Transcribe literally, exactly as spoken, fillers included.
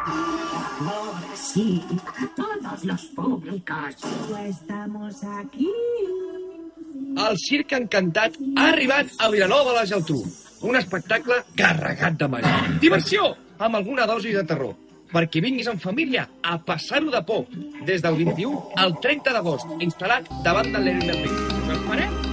Ahora sí, todos los públicos. Estamos aquí. El Circ Encantat ha arribat a Vilanova de la Geltrú. Un espectacle carregat de màgia. Diversió, amb alguna dosi de terror. Perquè vinguis en família a passar-ho de por. Des del vint-i-u al trenta d'agost, instal·lat davant de l'Aire de Pell. Us esperem!